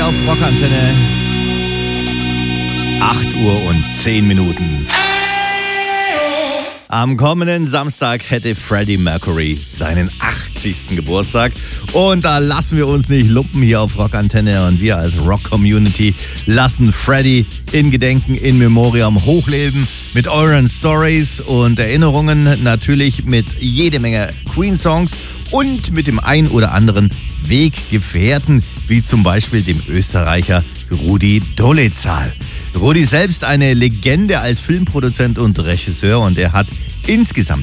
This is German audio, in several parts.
auf Rockantenne. 8:10 Am kommenden Samstag hätte Freddie Mercury seinen 80. Geburtstag. Und da lassen wir uns nicht lumpen hier auf Rockantenne. Und wir als Rock-Community lassen Freddie in Gedenken, in Memoriam hochleben. Mit euren Stories und Erinnerungen. Natürlich mit jede Menge Queen-Songs. Und mit dem ein oder anderen Weggefährten. Wie zum Beispiel dem Österreicher Rudi Dolezal. Rudi selbst eine Legende als Filmproduzent und Regisseur und er hat insgesamt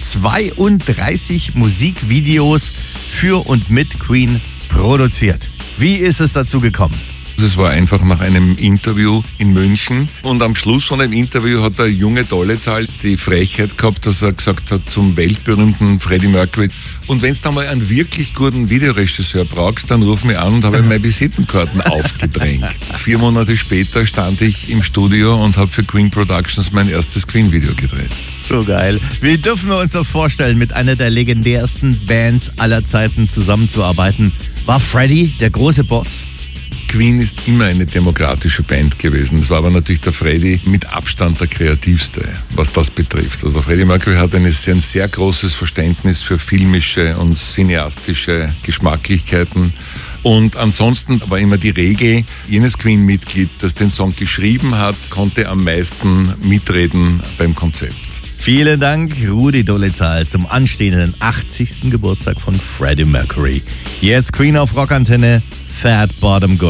32 Musikvideos für und mit Queen produziert. Wie ist es dazu gekommen? Es war einfach nach einem Interview in München und am Schluss von dem Interview hat der junge Dolezal die Frechheit gehabt, dass er gesagt hat zum weltberühmten Freddie Mercury: Und wenn du mal einen wirklich guten Videoregisseur brauchst, dann ruf mich an und habe meine Visitenkarten aufgedrängt. 4 Monate später stand ich im Studio und habe für Queen Productions mein erstes Queen-Video gedreht. So geil. Wie dürfen wir uns das vorstellen, mit einer der legendärsten Bands aller Zeiten zusammenzuarbeiten? War Freddie der große Boss? Queen ist immer eine demokratische Band gewesen. Es war aber natürlich der Freddie mit Abstand der kreativste, was das betrifft. Also Freddie Mercury hat ein sehr großes Verständnis für filmische und cineastische Geschmacklichkeiten. Und ansonsten war immer die Regel, jenes Queen-Mitglied, das den Song geschrieben hat, konnte am meisten mitreden beim Konzept. Vielen Dank, Rudi Dolezal, zum anstehenden 80. Geburtstag von Freddie Mercury. Jetzt Queen auf Rockantenne, Fat Bottom Girl.